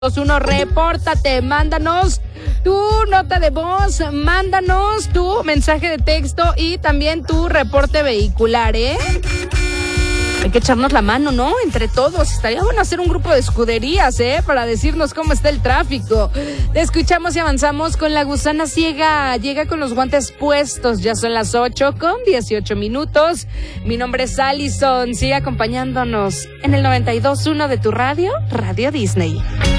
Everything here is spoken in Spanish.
uno, repórtate, mándanos tu nota de voz, mándanos tu mensaje de texto y también tu reporte vehicular, ¿eh? Hay que echarnos la mano, ¿no? Entre todos. Estaría bueno hacer un grupo de escuderías, para decirnos cómo está el tráfico. Te escuchamos y avanzamos con La Gusana Ciega. Llega con los guantes puestos. Ya son las 8:18. Mi nombre es Allison. Sigue acompañándonos en el 92.1 de tu radio, Radio Disney.